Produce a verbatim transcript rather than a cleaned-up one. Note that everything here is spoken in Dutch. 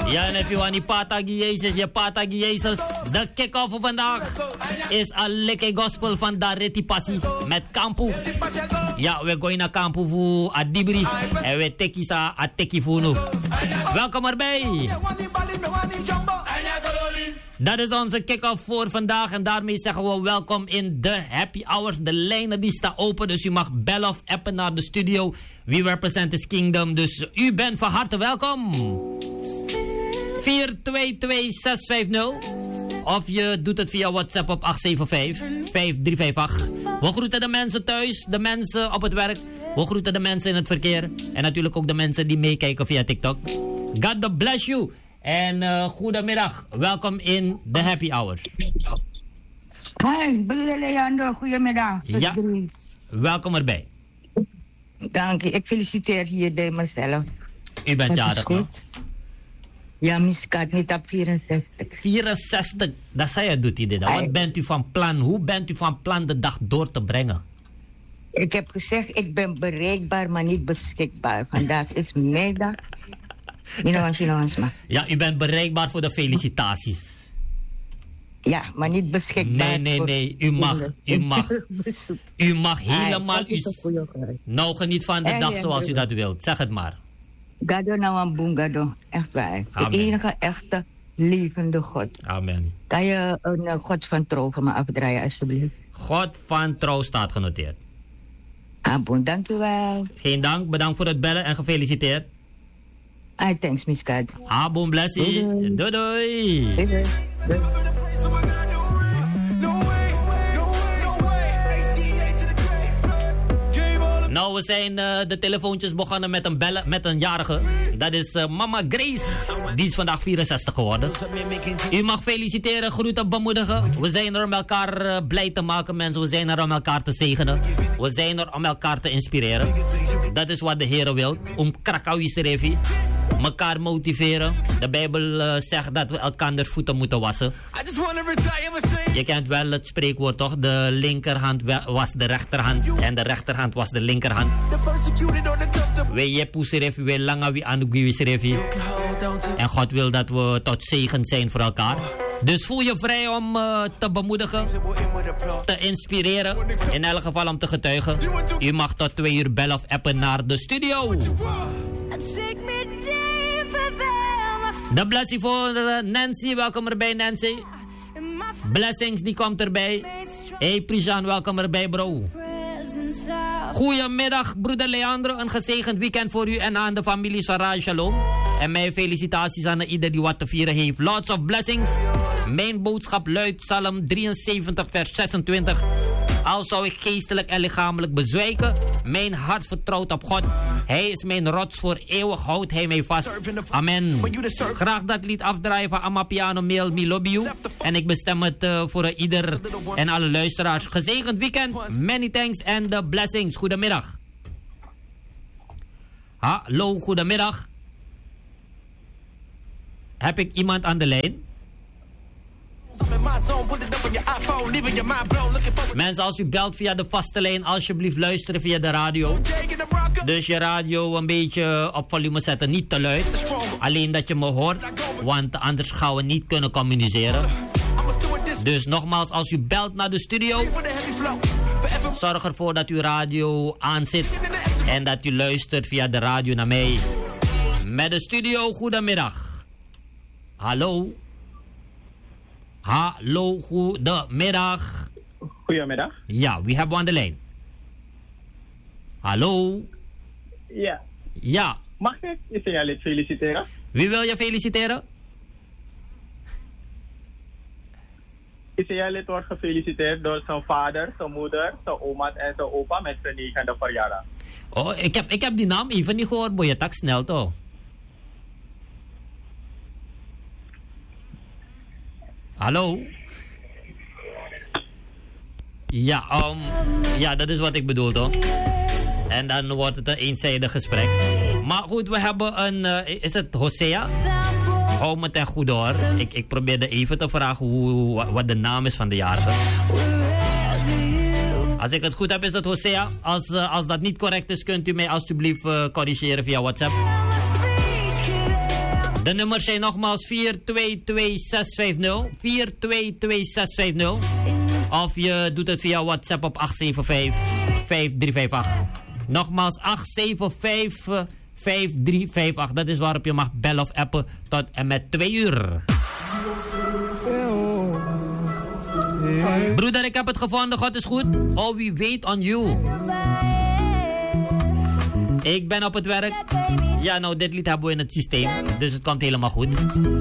Ja, en if you want die Patagi Jezus, je Patagi Jezus. De kick-off van vandaag is een lekker gospel van Dareti Passi met Kampu. Ja, we gaan naar Kampu voor Adibri en we tekisa a Tekifunu. Welkom erbij. Dat is onze kick-off voor vandaag en daarmee zeggen we welkom in de happy hours. De lijnen die staan open, dus u mag bellen of appen naar de studio. We represent this kingdom, dus u bent van harte welkom. vier twee twee zes vijf nul of je doet het via WhatsApp op acht zeven vijf vijf drie vijf acht. We groeten de mensen thuis, de mensen op het werk. We groeten de mensen in het verkeer. En natuurlijk ook de mensen die meekijken via TikTok. God bless you. En uh, goedemiddag. Welkom in de happy hours. Hi, broeder Leandro. Goedemiddag. Ja, welkom erbij. Dank je. Ik feliciteer hier de mezelf. U bent jarig, goed. Ja, miskat niet op vierenzestig. vierenzestig, dat zei je, doet hij dit. Wat bent u van plan? Hoe bent u van plan de dag door te brengen? Ik heb gezegd, ik ben bereikbaar, maar niet beschikbaar. Vandaag is middag. Ja, u bent bereikbaar voor de felicitaties. Ja, maar niet beschikbaar. Nee, nee, nee. U mag, u mag, u mag helemaal... U, nou, geniet van de dag zoals u dat wilt. Zeg het maar. Gado nou een boengado. Echt waar. Amen. De enige echte levende God. Amen. Kan je een God van trouw van me afdraaien, alsjeblieft? God van trouw staat genoteerd. Abon, dank u wel. Geen dank. Bedankt voor het bellen en gefeliciteerd. Ah, thanks, Miss Kat. Abon, blessie. Doei doei. Doei doei. Doei. Nou, we zijn uh, de telefoontjes begonnen met een bellen, met een jarige. Dat is uh, Mama Grace. Die is vandaag vierenzestig geworden. U mag feliciteren, groeten, bemoedigen. We zijn er om elkaar uh, blij te maken, mensen. We zijn er om elkaar te zegenen. We zijn er om elkaar te inspireren. Dat is wat de Heer wil. Om Krakauwis revi. Mekaar motiveren. De Bijbel uh, zegt dat we elkaar voeten moeten wassen. Je kent wel het spreekwoord toch? De linkerhand was de rechterhand. En de rechterhand was de linkerhand. We jepuserefi, we langawi anugiwiserefi. En God wil dat we tot zegen zijn voor elkaar. Dus voel je vrij om uh, te bemoedigen, te inspireren, in elk geval om te getuigen. U mag tot twee uur bellen of appen naar de studio. De blessing voor uh, Nancy, welkom erbij Nancy. Blessings, die komt erbij. Hey Prishan, welkom erbij bro. Goedemiddag broeder Leandro, een gezegend weekend voor u en aan de familie Sarah Shalom. En mijn felicitaties aan ieder die wat te vieren heeft. Lots of blessings. Mijn boodschap luidt Psalm drieënzeventig vers zesentwintig. Al zou ik geestelijk en lichamelijk bezwijken, mijn hart vertrouwt op God. Hij is mijn rots, voor eeuwig houdt hij mij vast. Amen. Graag dat lied afdraaien van Amapiano Mail Milobiu. En ik bestem het uh, voor uh, ieder en alle luisteraars. Gezegend weekend, many thanks and the blessings. Goedemiddag. Hallo, goedemiddag. Heb ik iemand aan de lijn? Mensen, als u belt via de vaste lijn, alsjeblieft luisteren via de radio. Dus je radio een beetje op volume zetten, niet te luid. Alleen dat je me hoort, want anders gaan we niet kunnen communiceren. Dus nogmaals, als u belt naar de studio, zorg ervoor dat uw radio aanzet en dat u luistert via de radio naar mij. Met de studio, goedemiddag. Hallo. Hallo, goedemiddag. Goedemiddag. Ja, wie hebben we aan de lijn? Hallo? Ja. Ja. Mag ik Isaiah feliciteren? Wie wil je feliciteren? Isaiah wordt gefeliciteerd door zijn vader, zijn moeder, zijn oma en zijn opa met zijn negende verjaardag. Oh, ik heb, ik heb die naam even niet gehoord, boy. Je tak snel toch? Hallo? Ja, um, ja, dat is wat ik bedoel toch? En dan wordt het een eenzijdig gesprek. Maar goed, we hebben een... Uh, is het Hosea? Hou me ten goede hoor. Ik, ik probeerde even te vragen hoe, wat de naam is van de jarige. Als ik het goed heb, is het Hosea. Als, uh, als dat niet correct is, kunt u mij alsjeblieft uh, corrigeren via WhatsApp. De nummers zijn nogmaals vier twee twee zes vijf nul. vier twee twee zes vijf nul. Of je doet het via WhatsApp op acht zeven vijf vijf drie vijf acht. Nogmaals acht zeven vijf vijf drie vijf acht. Dat is waarop je mag bellen of appen tot en met twee uur. Broeder, ik heb het gevonden. God is goed. Oh, we wait on you. Ik ben op het werk. Ja, nou, dit lied hebben we in het systeem. Dus het komt helemaal goed.